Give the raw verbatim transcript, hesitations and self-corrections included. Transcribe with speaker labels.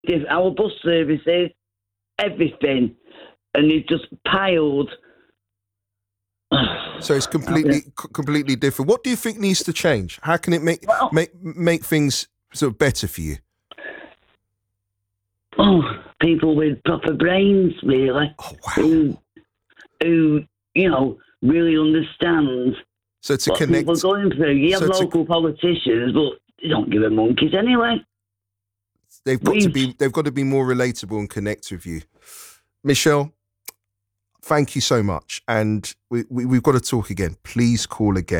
Speaker 1: If our bus services, everything, and it just piled.
Speaker 2: So it's completely, completely different. What do you think needs to change? How can it make
Speaker 1: well,
Speaker 2: make make things sort of better for you?
Speaker 1: Oh, people with proper brains, really.
Speaker 2: Oh wow!
Speaker 1: Who, who you know, really understand.
Speaker 2: So to
Speaker 1: what
Speaker 2: connect,
Speaker 1: people are going through. You have
Speaker 2: so
Speaker 1: local
Speaker 2: to,
Speaker 1: politicians, but they don't give a monkeys anyway.
Speaker 2: They've got
Speaker 1: we
Speaker 2: to be. They've got to be more relatable and connect with you, Michelle. Thank you so much, and we, we we've got to talk again. Please call again.